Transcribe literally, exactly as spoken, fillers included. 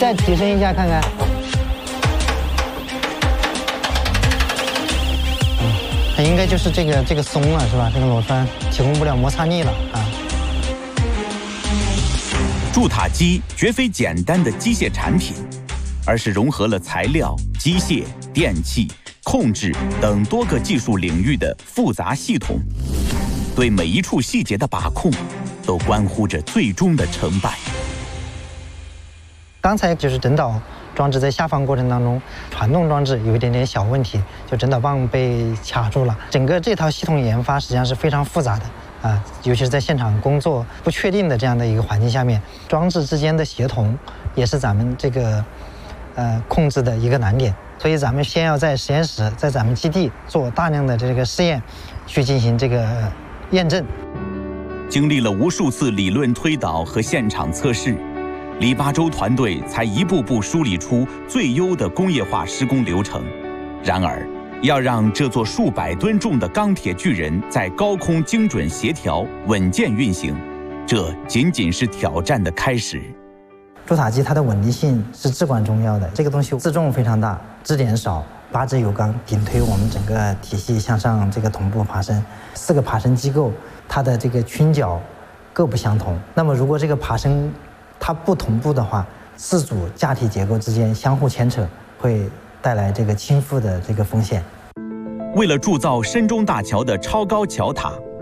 再提升一下看看。它应该就是这个这个松了是吧？这个螺栓提供不了摩擦力了啊。 铸塔机绝非简单的机械产品，而是融合了材料、机械、电器、控制等多个技术领域的复杂系统。对每一处细节的把控，都关乎着最终的成败。 刚才就是整导装置在下放过程当中，传动装置有一点点小问题，就整导棒被卡住了。整个这套系统研发实际上是非常复杂的啊，尤其是在现场工作不确定的这样的一个环境下面，装置之间的协同也是咱们这个呃控制的一个难点。所以咱们先要在实验室，在咱们基地做大量的这个试验，去进行这个验证。 经历了无数次理论推导和现场测试，李八洲团队才一步步梳理出最优的工业化施工流程。然而，要让这座数百吨重的钢铁巨人在高空精准协调、稳健运行，这仅仅是挑战的开始。 铸塔机它的稳定性是至关重要的，这个东西自重非常大，支点少，八支油缸顶推我们整个体系向上这个同步爬升，四个爬升机构它的这个倾角各不相同。那么如果这个爬升它不同步的话，四组架体结构之间相互牵扯，会带来这个倾覆的这个风险。 为了铸造深中大桥的超高桥塔，